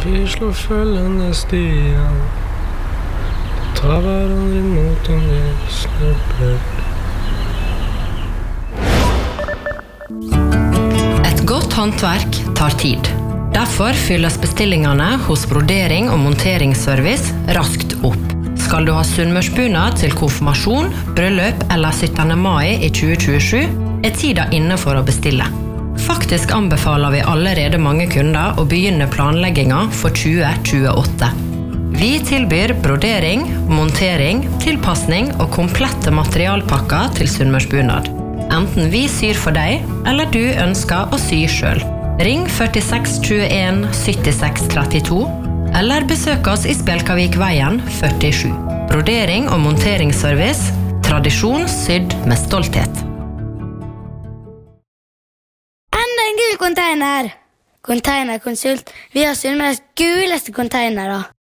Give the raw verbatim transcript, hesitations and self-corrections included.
Vi slår følgende stier, tar hverandre imot om vi slipper. Et godt håndverk tar tid. Derfor fylles bestillingene hos brodering- og monteringsservice raskt opp. Skal du ha sunnmørsbunad til konfirmasjon, bryllup eller syttende mai i tjue tjuesju, er tida inne for å bestille. Faktisk anbefaler vi allerede mange kunder å begynne planleggingen for tjue tjueåtte. Vi tilbyr brodering, montering, tilpassning og komplette materialpakker til sunnmørsbunad. Enten vi syr for deg, eller du ønsker å sy selv. Ring førtiseks tjueen syttiseks trettito, eller besøk oss i Spjelkavikveien førtisju. Brodering og monteringsservice, tradisjon sydd med stolthet. Enda en gul container! Containerkonsult. Vi har Sunnmøres guleste containere.